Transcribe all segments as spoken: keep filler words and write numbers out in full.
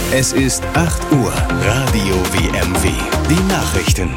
Es ist acht Uhr. Radio W M W. Die Nachrichten.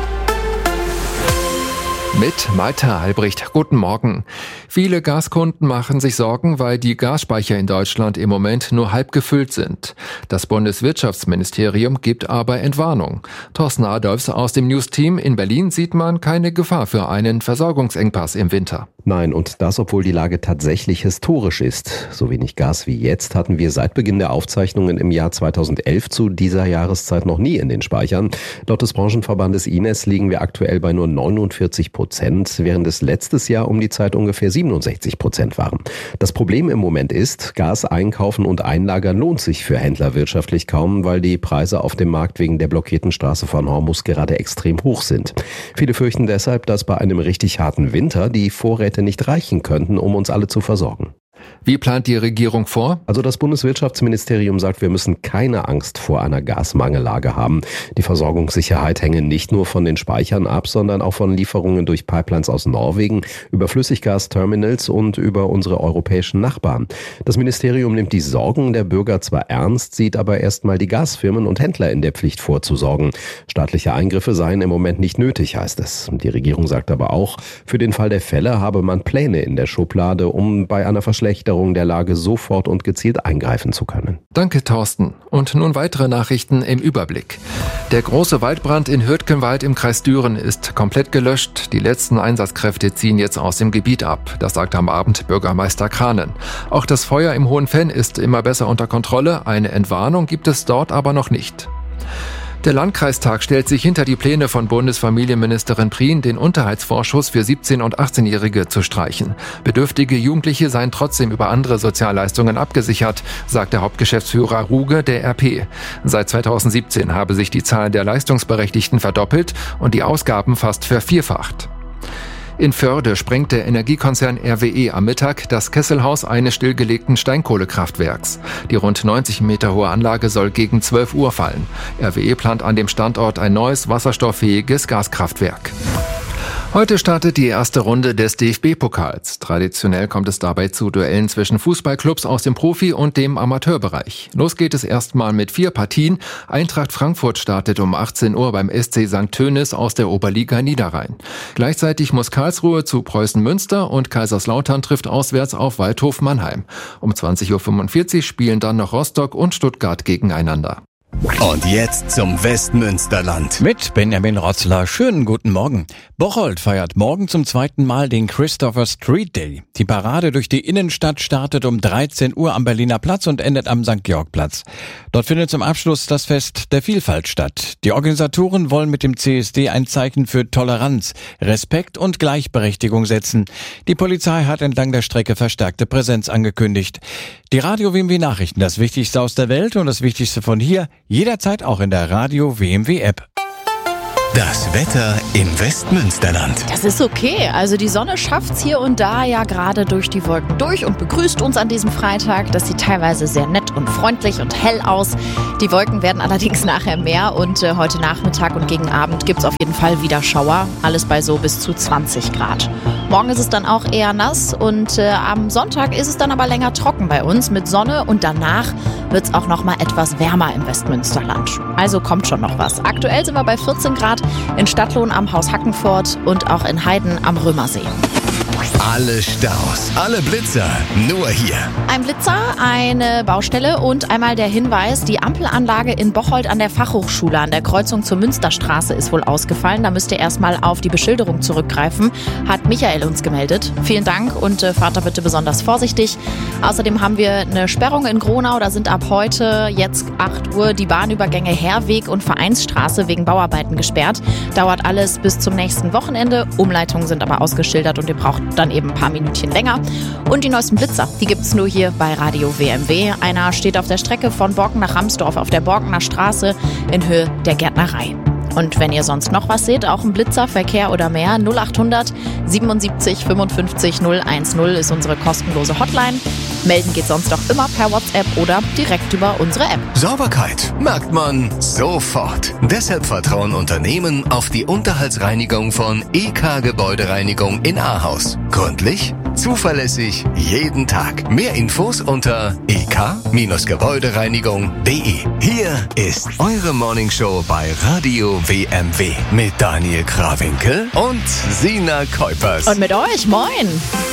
Mit Malte Albrecht. Guten Morgen. Viele Gaskunden machen sich Sorgen, weil die Gasspeicher in Deutschland im Moment nur halb gefüllt sind. Das Bundeswirtschaftsministerium gibt aber Entwarnung. Thorsten Adolfs aus dem News-Team in Berlin sieht man keine Gefahr für einen Versorgungsengpass im Winter. Nein, und das, obwohl die Lage tatsächlich historisch ist. So wenig Gas wie jetzt hatten wir seit Beginn der Aufzeichnungen im Jahr zweitausendelf zu dieser Jahreszeit noch nie in den Speichern. Laut des Branchenverbandes I N E S liegen wir aktuell bei nur neunundvierzig Prozent, während es letztes Jahr um die Zeit ungefähr siebenundsechzig Prozent waren. Das Problem im Moment ist, Gas einkaufen und einlagern lohnt sich für Händler wirtschaftlich kaum, weil die Preise auf dem Markt wegen der blockierten Straße von Hormuz gerade extrem hoch sind. Viele fürchten deshalb, dass bei einem richtig harten Winter die Vorräte nicht reichen könnten, um uns alle zu versorgen. Wie plant die Regierung vor? Also das Bundeswirtschaftsministerium sagt, wir müssen keine Angst vor einer Gasmangellage haben. Die Versorgungssicherheit hänge nicht nur von den Speichern ab, sondern auch von Lieferungen durch Pipelines aus Norwegen, über Flüssiggasterminals und über unsere europäischen Nachbarn. Das Ministerium nimmt die Sorgen der Bürger zwar ernst, sieht aber erstmal die Gasfirmen und Händler in der Pflicht vorzusorgen. Staatliche Eingriffe seien im Moment nicht nötig, heißt es. Die Regierung sagt aber auch, für den Fall der Fälle habe man Pläne in der Schublade, um bei einer Verschlechterung der Lage sofort und gezielt eingreifen zu können. Danke, Thorsten. Und nun weitere Nachrichten im Überblick. Der große Waldbrand in Hürtgenwald im Kreis Düren ist komplett gelöscht. Die letzten Einsatzkräfte ziehen jetzt aus dem Gebiet ab. Das sagt am Abend Bürgermeister Kranen. Auch das Feuer im Hohenfenn ist immer besser unter Kontrolle. Eine Entwarnung gibt es dort aber noch nicht. Der Landkreistag stellt sich hinter die Pläne von Bundesfamilienministerin Prien, den Unterhaltsvorschuss für siebzehn- und achtzehnjährige zu streichen. Bedürftige Jugendliche seien trotzdem über andere Sozialleistungen abgesichert, sagt der Hauptgeschäftsführer Ruge der R P. Seit zweitausendsiebzehn habe sich die Zahl der Leistungsberechtigten verdoppelt und die Ausgaben fast vervierfacht. In Förde sprengt der Energiekonzern R W E am Mittag das Kesselhaus eines stillgelegten Steinkohlekraftwerks. Die rund neunzig Meter hohe Anlage soll gegen zwölf Uhr fallen. R W E plant an dem Standort ein neues wasserstofffähiges Gaskraftwerk. Heute startet die erste Runde des D F B-Pokals. Traditionell kommt es dabei zu Duellen zwischen Fußballclubs aus dem Profi- und dem Amateurbereich. Los geht es erstmal mit vier Partien. Eintracht Frankfurt startet um achtzehn Uhr beim S C Sankt Tönis aus der Oberliga Niederrhein. Gleichzeitig muss Karlsruhe zu Preußen Münster und Kaiserslautern trifft auswärts auf Waldhof Mannheim. Um zwanzig Uhr fünfundvierzig spielen dann noch Rostock und Stuttgart gegeneinander. Und jetzt zum Westmünsterland. Mit Benjamin Rotzler. Schönen guten Morgen. Bocholt feiert morgen zum zweiten Mal den Christopher Street Day. Die Parade durch die Innenstadt startet um dreizehn Uhr am Berliner Platz und endet am Sankt Georg Platz. Dort findet zum Abschluss das Fest der Vielfalt statt. Die Organisatoren wollen mit dem C S D ein Zeichen für Toleranz, Respekt und Gleichberechtigung setzen. Die Polizei hat entlang der Strecke verstärkte Präsenz angekündigt. Die Radio W M W Nachrichten, das Wichtigste aus der Welt und das Wichtigste von hier, jederzeit auch in der Radio W M W App. Das Wetter im Westmünsterland. Das ist okay. Also die Sonne schafft's hier und da ja gerade durch die Wolken durch und begrüßt uns an diesem Freitag. Das sieht teilweise sehr nett und freundlich und hell aus. Die Wolken werden allerdings nachher mehr und äh, heute Nachmittag und gegen Abend gibt's auf jeden Fall wieder Schauer. Alles bei so bis zu zwanzig Grad. Morgen ist es dann auch eher nass und äh, am Sonntag ist es dann aber länger trocken bei uns mit Sonne und danach wird's auch noch mal etwas wärmer im Westmünsterland. Also kommt schon noch was. Aktuell sind wir bei vierzehn Grad in Stadtlohn am Haus Hackenfort und auch in Heiden am Römersee. Alle Staus, alle Blitzer, nur hier. Ein Blitzer, eine Baustelle und einmal der Hinweis, die Ampelanlage in Bocholt an der Fachhochschule an der Kreuzung zur Münsterstraße ist wohl ausgefallen. Da müsst ihr erstmal auf die Beschilderung zurückgreifen, hat Michael uns gemeldet. Vielen Dank und äh, fahrt da bitte besonders vorsichtig. Außerdem haben wir eine Sperrung in Gronau, da sind ab heute jetzt acht Uhr die Bahnübergänge Herweg und Vereinsstraße wegen Bauarbeiten gesperrt. Dauert alles bis zum nächsten Wochenende. Umleitungen sind aber ausgeschildert und ihr braucht dann eben ein paar Minütchen länger. Und die neuesten Blitzer, die gibt's nur hier bei Radio W M W. Einer steht auf der Strecke von Borken nach Ramsdorf auf der Borkener Straße in Höhe der Gärtnerei. Und wenn ihr sonst noch was seht, auch ein Blitzer, Verkehr oder mehr, null achthundert siebenundsiebzig fünfundfünfzig null eins null ist unsere kostenlose Hotline. Melden geht sonst auch immer per WhatsApp oder direkt über unsere App. Sauberkeit merkt man sofort. Deshalb vertrauen Unternehmen auf die Unterhaltsreinigung von E K Gebäudereinigung in Ahaus. Gründlich, zuverlässig, jeden Tag. Mehr Infos unter e k Gebäudereinigung punkt d e. Hier ist eure Morningshow bei Radio W M W mit Daniel Krawinkel und Sina Kuipers. Und mit euch, moin!